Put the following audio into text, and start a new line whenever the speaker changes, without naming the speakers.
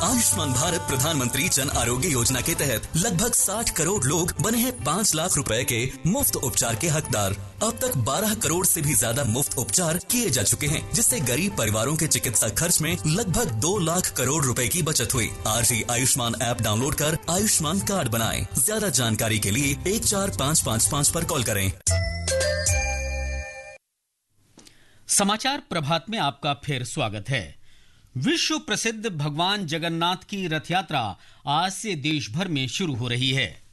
आयुष्मान भारत प्रधानमंत्री जन आरोग्य योजना के तहत लगभग 60 करोड़ लोग बने हैं 5 लाख रुपए के मुफ्त उपचार के हकदार। अब तक 12 करोड़ से भी ज्यादा मुफ्त उपचार किए जा चुके हैं, जिससे गरीब परिवारों के चिकित्सा खर्च में लगभग 2 लाख करोड़ रुपए की बचत हुई। आज ही आयुष्मान ऐप डाउनलोड कर आयुष्मान कार्ड बनाएं। ज्यादा जानकारी के लिए 14555 पर कॉल करें।
समाचार प्रभात में आपका फिर स्वागत है। विश्व प्रसिद्ध भगवान जगन्नाथ की रथ यात्रा आज से देश भर में शुरू हो रही है।